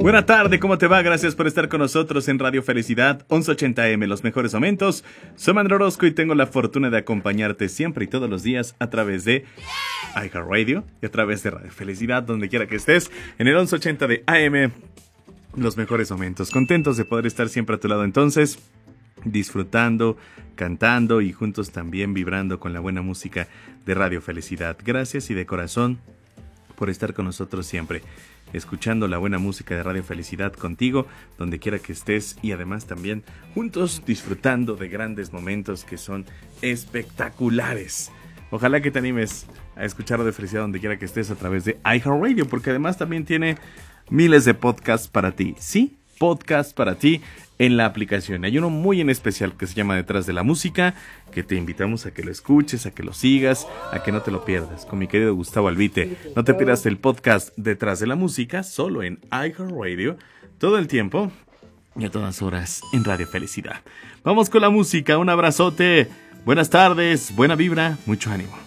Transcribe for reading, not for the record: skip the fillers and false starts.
Buena tarde, ¿cómo te va? Gracias por estar con nosotros en Radio Felicidad 1180M, los mejores momentos. Soy Manuel Orozco y tengo la fortuna de acompañarte siempre y todos los días a través de iHeartRadio y a través de Radio Felicidad, donde quiera que estés, en el 1180 de AM, los mejores momentos. Contentos de poder estar siempre a tu lado entonces, disfrutando, cantando y juntos también vibrando con la buena música de Radio Felicidad. Gracias y de corazón por estar con nosotros siempre, escuchando la buena música de Radio Felicidad contigo, donde quiera que estés, y además también juntos disfrutando de grandes momentos que son espectaculares. Ojalá que te animes a escuchar Radio Felicidad donde quiera que estés a través de iHeartRadio, porque además también tiene miles de podcasts para ti. Sí, podcasts para ti en la aplicación. Hay uno muy en especial que se llama Detrás de la Música, que te invitamos a que lo escuches, a que lo sigas, a que no te lo pierdas. Con mi querido Gustavo Albite. No te pierdas el podcast Detrás de la Música, solo en iHeartRadio, todo el tiempo y a todas horas en Radio Felicidad. Vamos con la música, un abrazote, buenas tardes, buena vibra, mucho ánimo.